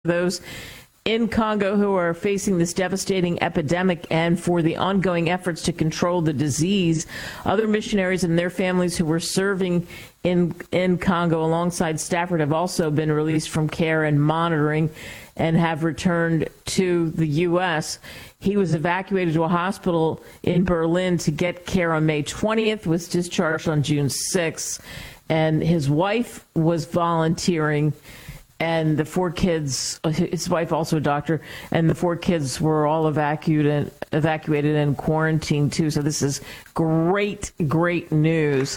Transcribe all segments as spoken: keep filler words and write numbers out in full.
those in Congo who are facing this devastating epidemic and for the ongoing efforts to control the disease. Other missionaries and their families who were serving in in Congo alongside Stafford have also been released from care and monitoring and have returned to the U S. He was evacuated to a hospital in Berlin to get care on May twentieth, was discharged on June sixth, and his wife was volunteering. And the four kids, his wife also a doctor, and the four kids were all evacuated, evacuated and quarantined too. So this is great, great news.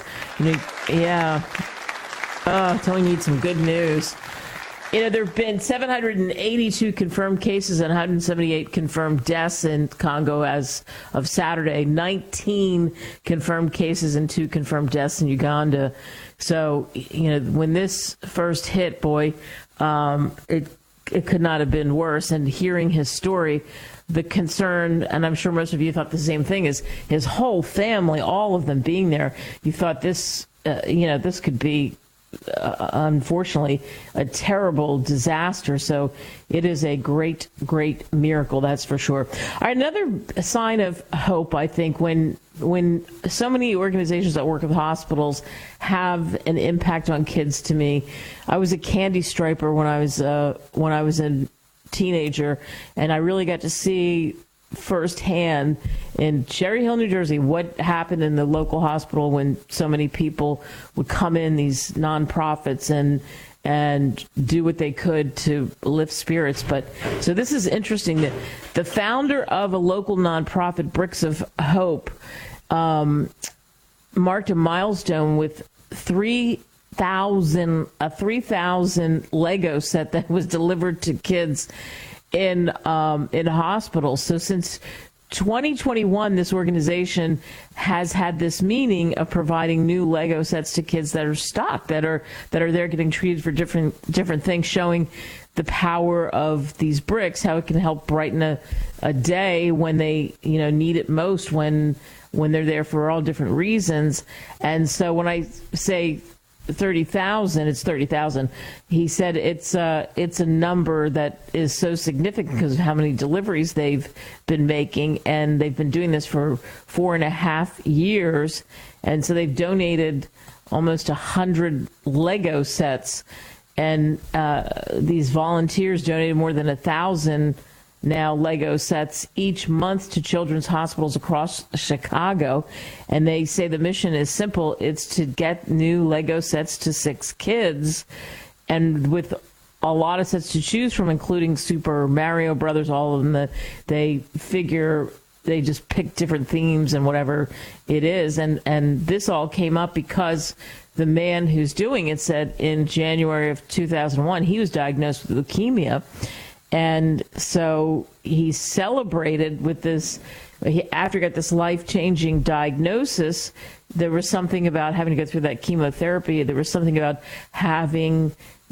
Yeah. Oh, telling you some good news. You know, there have been seven hundred eighty-two confirmed cases and one hundred seventy-eight confirmed deaths in Congo as of Saturday. nineteen confirmed cases and two confirmed deaths in Uganda. So, you know, when this first hit, boy, um, it it could not have been worse. And hearing his story, the concern, and I'm sure most of you thought the same thing, is his whole family, all of them being there. You thought this, uh, you know, this could be Uh, unfortunately, a terrible disaster. So it is a great, great miracle, that's for sure. All right, another sign of hope, I think, when when so many organizations that work with hospitals have an impact on kids. To me, I was a candy striper when I was uh, when I was a teenager, and I really got to see firsthand in Cherry Hill, New Jersey, what happened in the local hospital when so many people would come in, these nonprofits, and and do what they could to lift spirits. But so this is interesting that the founder of a local nonprofit, Bricks of Hope, um, marked a milestone with three thousand a three thousand Lego set that was delivered to kids in um, in hospitals. So since twenty twenty-one, this organization has had this meaning of providing new Lego sets to kids that are stuck, that are that are there getting treated for different different things, showing the power of these bricks, how it can help brighten a, a day when they, you know, need it most, when when they're there for all different reasons. And so when I say thirty thousand, it's thirty thousand. He said it's uh, it's a number that is so significant because of how many deliveries they've been making, and they've been doing this for four and a half years. And so they've donated almost one hundred Lego sets, and uh, these volunteers donated more than one thousand now Lego sets each month to children's hospitals across Chicago. And they say the mission is simple. It's to get new Lego sets to six kids. And with a lot of sets to choose from, including Super Mario Brothers, all of them, that they figure they just pick different themes and whatever it is. And, and this all came up because the man who's doing it said in January of two thousand one, he was diagnosed with leukemia. And so he celebrated with this, after he got this life-changing diagnosis, there was something about having to go through that chemotherapy. There was something about having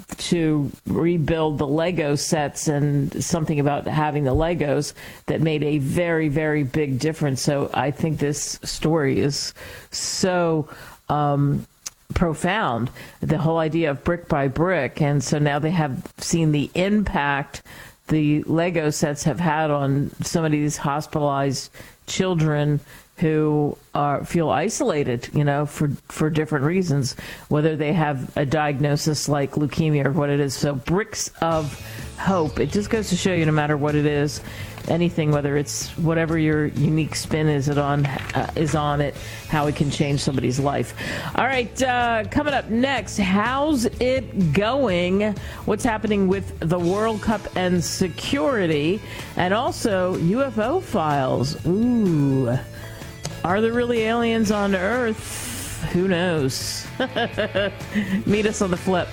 to rebuild the Lego sets and something about having the Legos that made a very, very big difference. So I think this story is so um, profound, the whole idea of brick by brick. And so now they have seen the impact the Lego sets have had on some of these hospitalized children who are feel isolated, you know, for, for different reasons, whether they have a diagnosis like leukemia or what it is. So Bricks of Hope. It just goes to show you, no matter what it is, anything, whether it's whatever your unique spin is it on uh, is on it, how it can change somebody's life. All right, uh, coming up next, how's it going? What's happening with the World Cup and security, and also U F O files? Ooh, are there really aliens on Earth? Who knows? Meet us on the flip.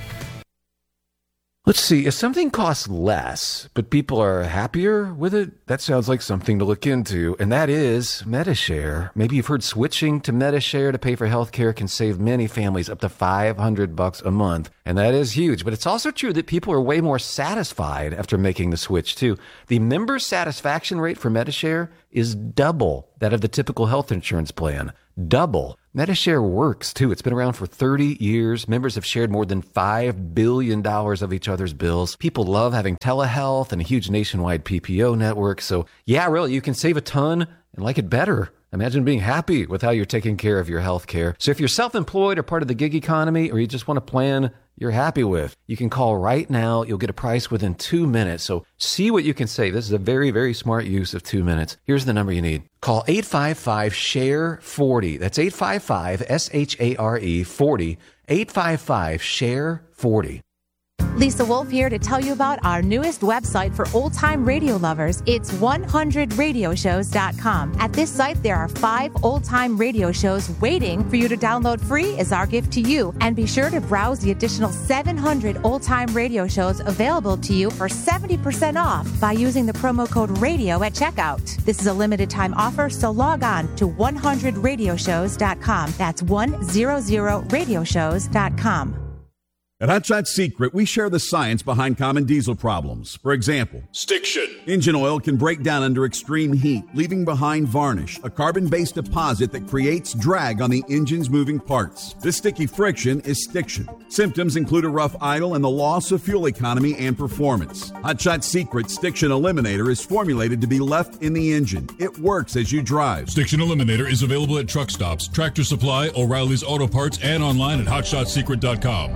Let's see, if something costs less, but people are happier with it, that sounds like something to look into, and that is Medi-Share. Maybe you've heard switching to Medi-Share to pay for healthcare can save many families up to five hundred bucks a month, and that is huge. But it's also true that people are way more satisfied after making the switch, too. The member satisfaction rate for Medi-Share is double that of the typical health insurance plan. Double. Medi-Share works, too. It's been around for thirty years. Members have shared more than five billion dollars of each other's bills. People love having telehealth and a huge nationwide P P O network. So, yeah, really, you can save a ton and like it better. Imagine being happy with how you're taking care of your health care. So if you're self-employed or part of the gig economy, or you just want a plan you're happy with, you can call right now. You'll get a price within two minutes. So see what you can save. This is a very, very smart use of two minutes. Here's the number you need. Call eight five five, S H A R E, forty. That's eight five five, S H A R E, forty. eight five five, S H A R E, forty. Lisa Wolf here to tell you about our newest website for old-time radio lovers. It's one hundred radio shows dot com. At this site, there are five old-time radio shows waiting for you to download free as our gift to you. And be sure to browse the additional seven hundred old-time radio shows available to you for seventy percent off by using the promo code RADIO at checkout. This is a limited-time offer, so log on to one hundred radio shows dot com. That's one hundred radio shows dot com. At Hot Shot Secret, we share the science behind common diesel problems. For example, stiction. Engine oil can break down under extreme heat, leaving behind varnish, a carbon-based deposit that creates drag on the engine's moving parts. This sticky friction is stiction. Symptoms include a rough idle and the loss of fuel economy and performance. Hot Shot Secret Stiction Eliminator is formulated to be left in the engine. It works as you drive. Stiction Eliminator is available at truck stops, Tractor Supply, O'Reilly's Auto Parts, and online at hot shot secret dot com.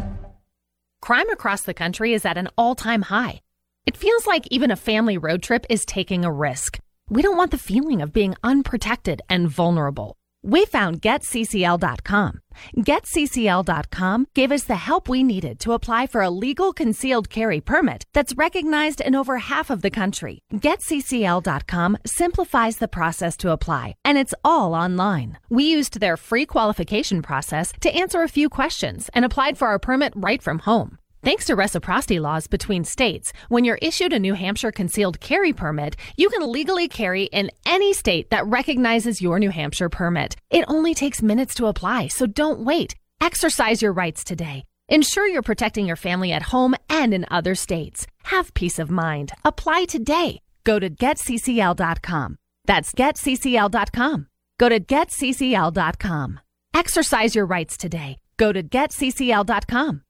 Crime across the country is at an all-time high. It feels like even a family road trip is taking a risk. We don't want the feeling of being unprotected and vulnerable. We found Get C C L dot com. Get C C L dot com gave us the help we needed to apply for a legal concealed carry permit that's recognized in over half of the country. Get C C L dot com simplifies the process to apply, and it's all online. We used their free qualification process to answer a few questions and applied for our permit right from home. Thanks to reciprocity laws between states, when you're issued a New Hampshire concealed carry permit, you can legally carry in any state that recognizes your New Hampshire permit. It only takes minutes to apply, so don't wait. Exercise your rights today. Ensure you're protecting your family at home and in other states. Have peace of mind. Apply today. Go to Get C C L dot com. That's Get C C L dot com. Go to Get C C L dot com. Exercise your rights today. Go to Get C C L dot com.